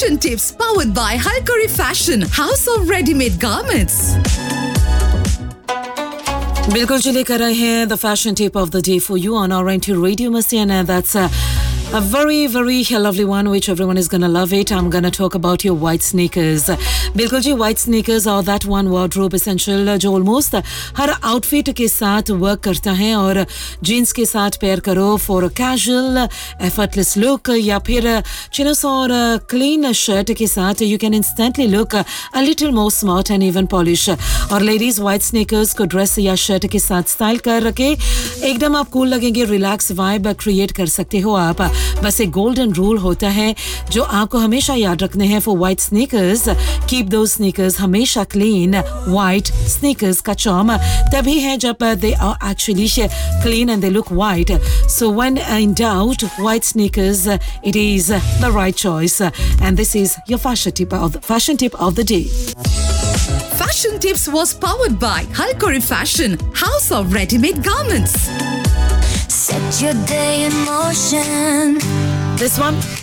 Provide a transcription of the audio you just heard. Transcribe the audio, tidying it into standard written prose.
Fashion tips powered by Halkari Fashion, House of Ready-Made Garments. बिल्कुल जी लेकर आए हैं the fashion tip of the day for you on R90 Radio Masti and that's a very lovely one which everyone is going to love it. I'm going to talk about your white sneakers. बिल्कुल जी white sneakers are that one wardrobe essential जो almost हर outfit के साथ work करता है और jeans के साथ pair करो for a casual effortless look या फिर chinos और clean shirt के साथ you can instantly look a little more smart and even polish. और ladies white sneakers को dress या shirt के साथ स्टाइल कर रखे एकदम आप कूल लगेंगे रिलैक्स वाइब क्रिएट कर सकते हो आप बस एक गोल्डन रूल होता है जो आपको हमेशा याद रखने हैं for white sneakers keep those sneakers हमेशा क्लीन व्हाइट स्नीकर्स का चार्म तभी है जब they are actually clean and they look white so when in doubt white sneakers it is the right choice and this is your fashion tip of the day Fashion Tips was powered by Halkari Fashion, House of Ready-Made Garments. Set your day in motion. This one